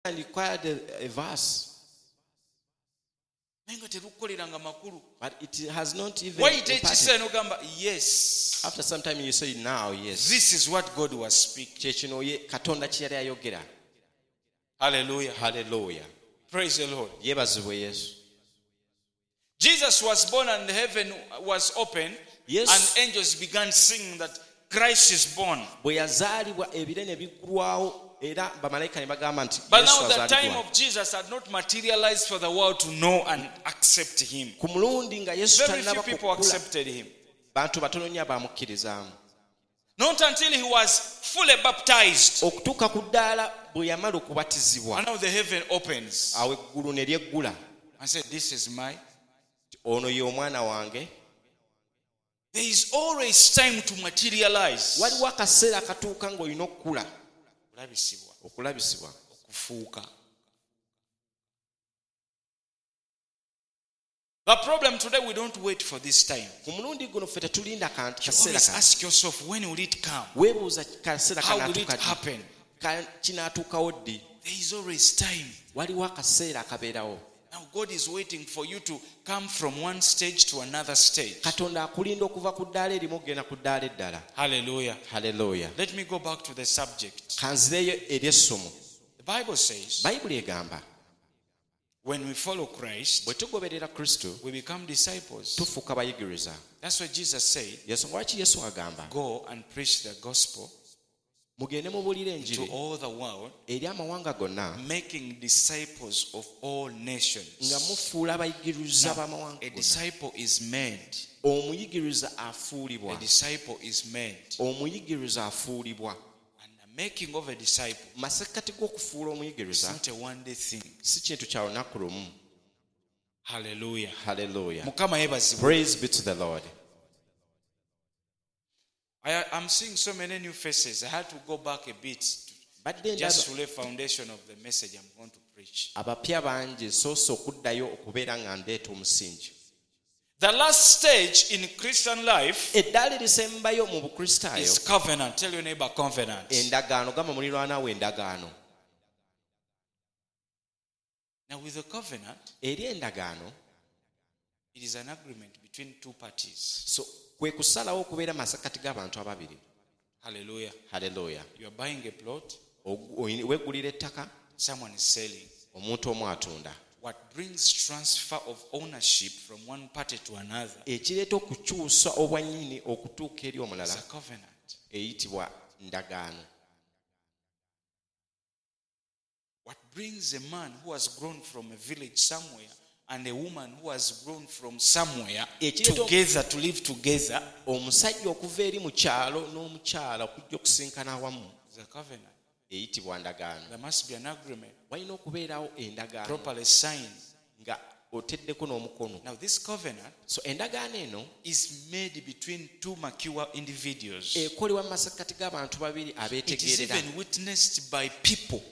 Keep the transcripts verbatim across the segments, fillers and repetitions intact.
required a, a verse. But it has not even why yes. After some time you say now, yes. This is what God was speaking. Hallelujah. Hallelujah. Praise the Lord. Yes. Jesus was born and heaven was open. Yes. And angels began singing that Christ is born. But now the time of Jesus had not materialized for the world to know and accept him. Very few people accepted him. Not until he was fully baptized. And now the heaven opens. And said, this is my. There is always time to materialize. The problem today, we don't wait for this time. You always ask yourself, when will it come? How will it happen? There is always time. Now God is waiting for you to come from one stage to another stage. Hallelujah. Hallelujah. Let me go back to the subject. The Bible says, when we follow Christ, we become disciples. That's what Jesus said. Go and preach the gospel to all the world, making disciples of all nations. Now, a disciple is made. A disciple is made. And the making of a disciple is not a one-day thing. Hallelujah. Hallelujah. Praise be to the Lord. I am seeing so many new faces. I had to go back a bit to, just to lay foundation of the message I'm going to preach. The last stage in Christian life is covenant. Tell your neighbor covenant. Now with the covenant, it is an agreement between two parties. So hallelujah. Hallelujah. You are buying a plot. Someone is selling. What brings transfer of ownership from one party to another is a covenant. What brings a man who has grown from a village somewhere and a woman who has grown from somewhere together to live together is a covenant. There must be an agreement properly signed. Now this covenant so is made between two mature individuals. It is even witnessed by people.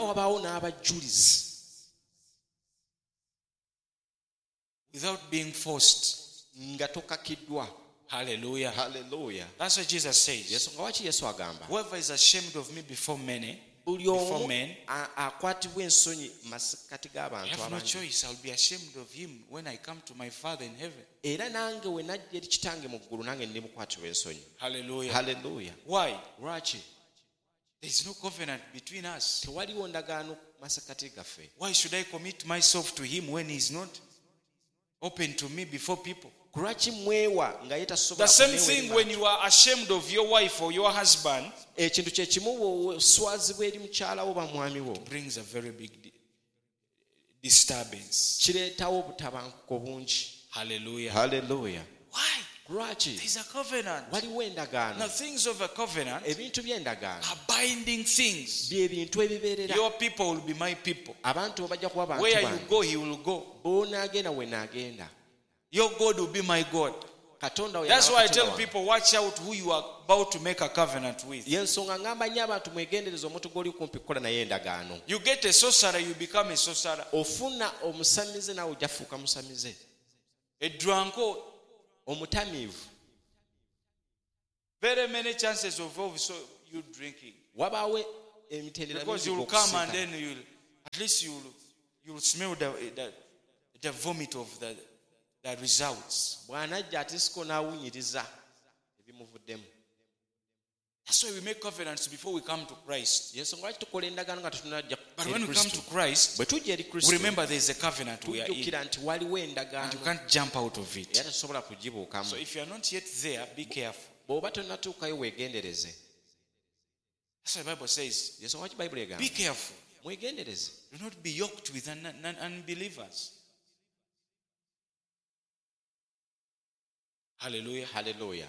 Without being forced. Hallelujah. Hallelujah. That's what Jesus says. Whoever is ashamed of me before many, before men, I have no choice. I'll be ashamed of him when I come to my Father in heaven. Hallelujah. Hallelujah. Why? There is no covenant between us. Why should I commit myself to him when he is not open to me before people? The same thing when you are ashamed of your wife or your husband, it brings a very big disturbance. Hallelujah. Hallelujah. Why? There is a covenant. Now things of a covenant are binding things. Your people will be my people. Where you go, he will go. Your God will be my God. That's why I tell people, watch out who you are about to make a covenant with. You get a sorcerer, you become a sorcerer. A drunkard. Very many chances of also you drinking. Because you will come and then you will at least you'll, you'll smell the, the, the vomit of the, the results. That's why we make covenants before we come to Christ. But when we come to Christ, we remember there is a covenant we are in. And you can't jump out of it. So if you are not yet there, be careful. That's what the Bible says. Be careful. Do not be yoked with un- un- unbelievers. Hallelujah. Hallelujah.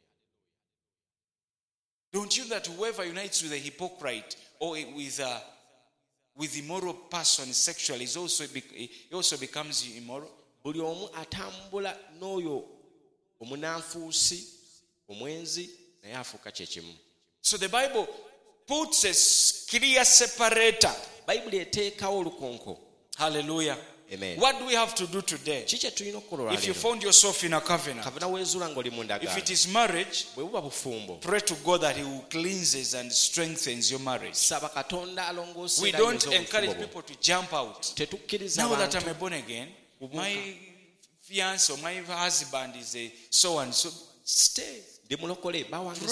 Don't you that whoever unites with a hypocrite or with a with immoral person sexually is also he also becomes immoral? Buli omu atambula n'oyo omunanfuusi omwenzi naye afuuka kyekimu. So the Bible puts a clear separator. Bayibuli eteekawo olukonko. Hallelujah. Amen. What do we have to do today? If you found yourself in a covenant, if it is marriage, pray to God that He will cleanses and strengthens your marriage. We don't encourage people to jump out. Now that I'm a born again, my fiancé or my husband is a so and so. Stay. Pray.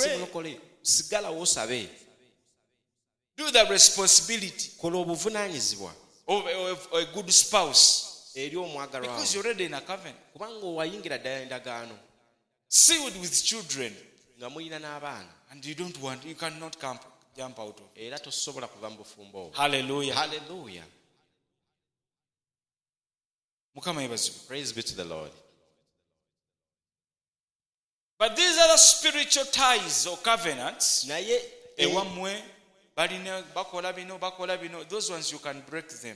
Do the responsibility of a, of a good spouse, because you're already in a covenant. Sealed with children, and you don't want, you cannot come, jump out of it. Hallelujah. Hallelujah. Praise be to the Lord. But these are the spiritual ties or covenants. Those ones you can break them.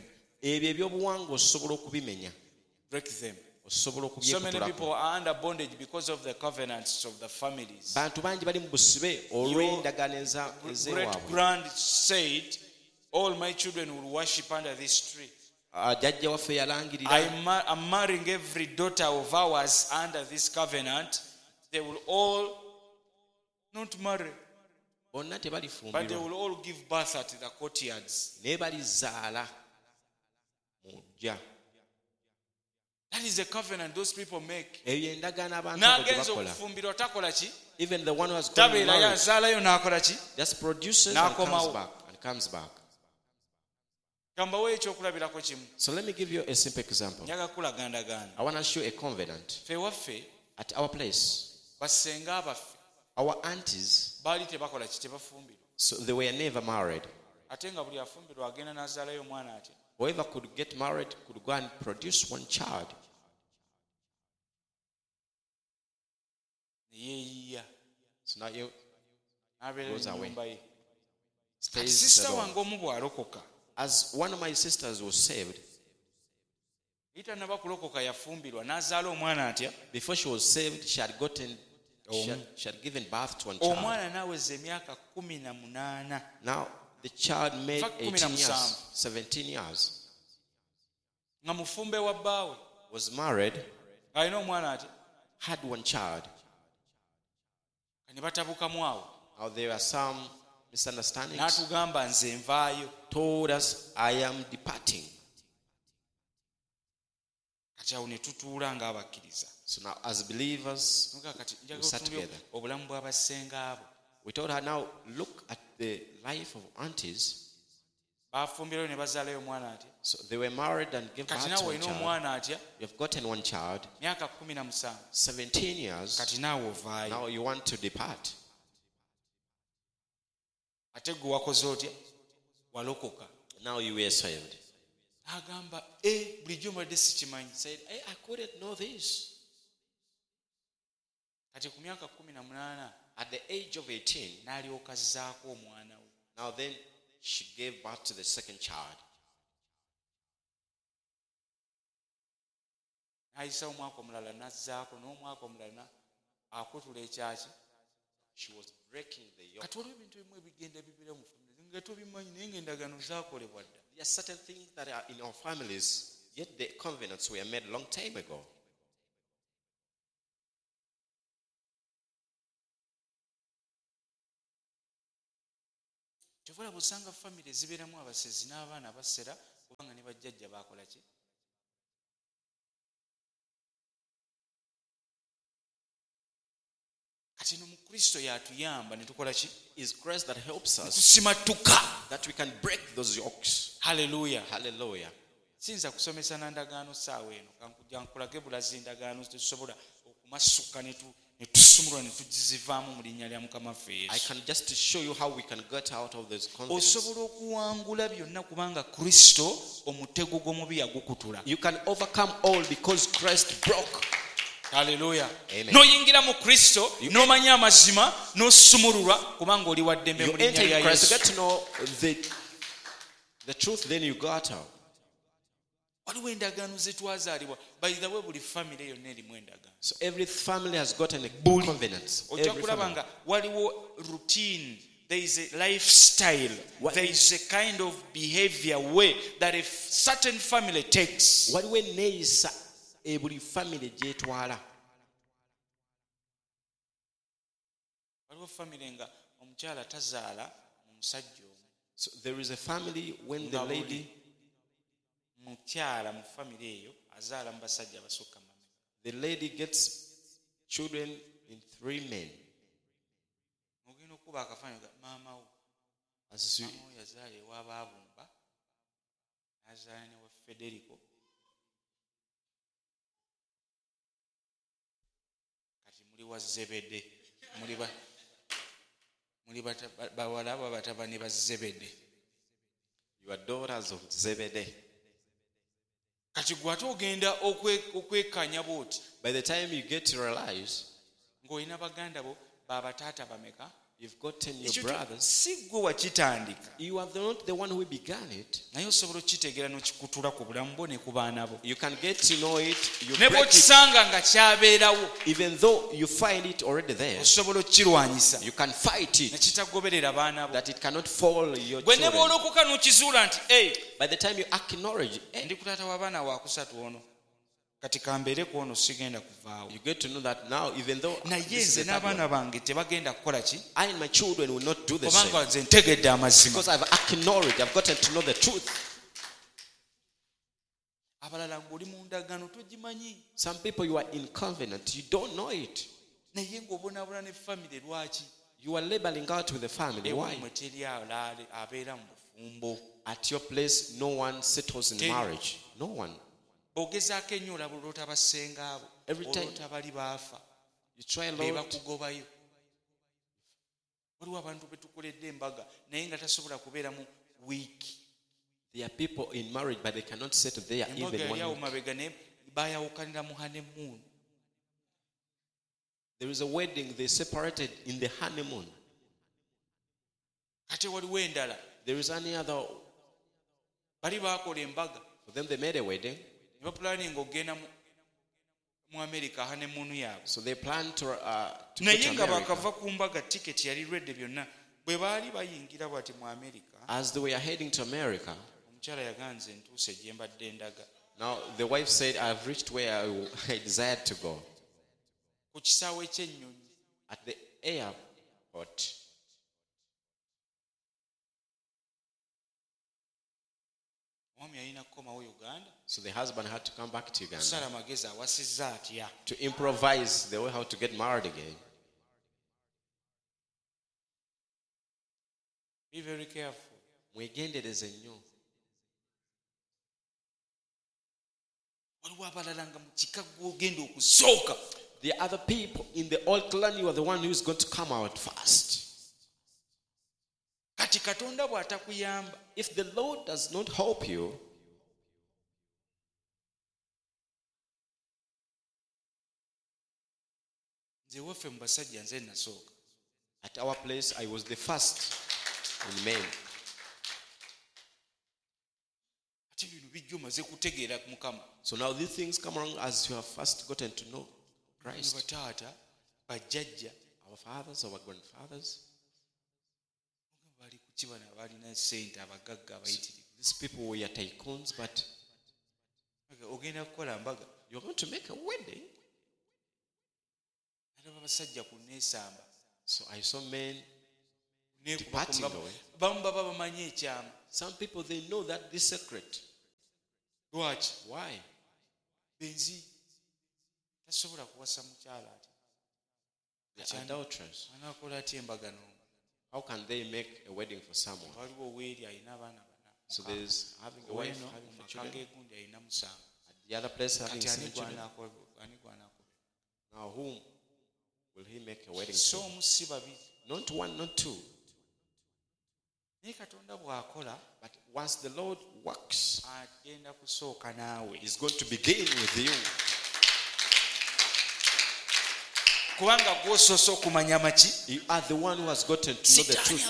Break them. So many people are under bondage because of the covenants of the families. Your great grand said, all my children will worship under this tree. I'm, ma- I'm marrying every daughter of ours under this covenant. They will all not marry, but they will all give birth at the courtyards. That is a covenant those people make. Even the one who has gone married just produces and comes back and comes back. So let me give you a simple example. I want to show a covenant. At our place, our aunties, so they were never married. Whoever could get married could go and produce one child. So now you goes away. Stays alone. As one of my sisters was saved, before she was saved, she had gotten, she had, she had given birth to one child. Now the child made eighteen years, seventeen years. Was married, had one child. Now there are some misunderstandings. Told us, I am departing. So now as believers, we sat together. We told her, now look at the life of aunties. So they were married and gave birth to one child. You have gotten one child, seventeen years. Now you want to depart. Now you were saved. Said, hey, I couldn't know this. At the age of eighteen, now then she gave birth to the second child. She was breaking the yoke. There are certain things that are in our families, yet the covenants were made a long time ago. kubanga ne bajjajja bakola ki? Kati no mu Kristo yatuyamba ne tukola ki? Is grace that helps us tusimatuka that we can break those yokes. Hallelujah. Hallelujah. Sinza kusomesa na ndagaano saawa eno kankujja nkulage bulazi ndagaano tetusobola okumasuka ne tu ne tusumulwa ne tugizivaamu mu linnya lya Mukama waffe Yesu. I can just show you how we can get out of this confidence. Osobola okuwangula byonna kubanga Kristo omutego gw'omubi yagukutula. You can overcome all because Christ broke. Hallelujah. Amen. Noyingira mu Kristo n'omanya amazima n'osumululwa kubanga oli wa ddembe mu linnya lya Yesu. You get to know the, the truth, then you got out. Waliwo endagaano ze twazaalibwa. By the way, buli family yonna erimu endagaano. So every family has got a covenant. Ojja kulaba nga waliwo routine. There is a lifestyle. What? There is a kind of behavior way that a certain family takes. Waliwo enneeyisa ebuli family gyetwala. Waliwo family nga omukyala tazaala mu musajja omu. So there is a family when the lady mukyala mu family eyo azaala mu basajja abasukka mu mameka. The lady gets children in three men. Ogenda okuba akafaananyi ga maama wo. Maama wo yazaala ewa Baabumba n'azaala ne wa Federico. Kati muli wa Zebede. Muli ba muli bawala ba batabani ba Zebede. You are daughters of Zebede. Kati gwe ate ogenda okwekanya bw'oti. By the time you get to realize ng'olina baganda bo baabataata bameka. You've gotten your brothers. Si gwe wakitandika. You are not the one who began it. Naye osobola okitegeera n'okikutula ku bulamu bwo ne ku baana bo. You can get to know it. You ne bw'okisanga nga kyabeerawo. Even though you find it already there. Osobola okukirwanyisa. You can fight it. Ne kitagoberera baana bo. That it cannot fall your children. Gwe ne bw'olokoka n'okizuula nti hey. By the time you acknowledge it. Ndi ku taata w'abaana wa kusatu ono. Kati kambeere ku ono sigenda kuvaawo. You get to know that now, even though naye nze n'abaana bange tebagenda kukola ki? I and my children will not do the same. Kubanga nze ntegedde amazima. Because I've acknowledged, I've gotten to know the truth. Abalala ng'oli mu ndagaano togimanyi. Some people you are in covenant, you don't know it. Naye ng'obonaabona ne family lwaki? You are labeling out with the family. Why? Mwe teri abeera mu bufumbo. At your place, no one settles in marriage. No one. Ogezaako ennyo olaba olwota basenga abo. Olwota bali baafa. You try a lot. Be bakugobayo. Waliwo abantu be tukoledde embaga naye nga tasobola kubeera mu wiiki. There are people in marriage but they cannot settle there even one week. Mabega ne bayawukanira mu honeymoon. There is a wedding they separated in the honeymoon. Ate waliwo endala. There is any other. Bali baakola embaga. For them they made a wedding. Ne planning ogenda mu America honeymoon yaabwe. So they plan to uh, to go to America. Naye nga bakava ku mbaga ticket yali ready byonna. Bwe baali bayingira bwati mu America. As they were heading to America. Omukyala yaganze ntuuse gye mbadde ndaga. Now the wife said, I've reached where I, I desired to go. Ku kisaawe ky'ennyonyi. At the airport. So the husband had to come back to Uganda to improvise the way how to get married again. Be very careful. The other people in the old clan, you are the one who is going to come out first. If the Lord does not help you, at our place, I was the first in men. So now these things come along as you have first gotten to know Christ. Our fathers, our grandfathers. So these people were tycoons, but you're going to make a wedding. So I saw men departing away. Some people, they know that this secret. Lwaki? Why? Benzi tasobola kuwasa mukyala ati. The adulterers. Anakola ati embagano? How can they make a wedding for someone? Waliwo weeri alina abaana bana. So there's having a wife, having four children. At the other place having seven children. Now whom will he make a wedding to? Not one, not two. But once the Lord works, he's going to begin with you. You are the one who has gotten to know the truth.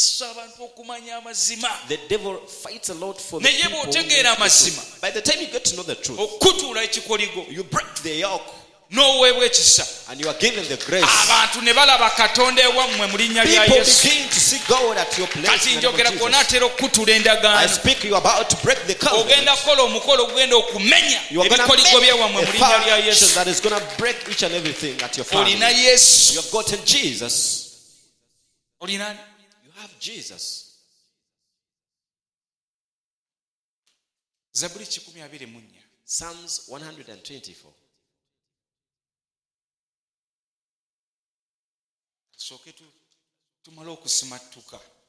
The devil fights a lot for the people. By the time you get to know the truth, you break the yoke. And you are given the grace. People begin to see God at your place. I speak, you are about to break the covenant. You are going to make a foundation that is going to break each and everything at your family. You have gotten Jesus. You have Jesus. Psalms one hundred twenty-four. Soke tumala okusimatuka.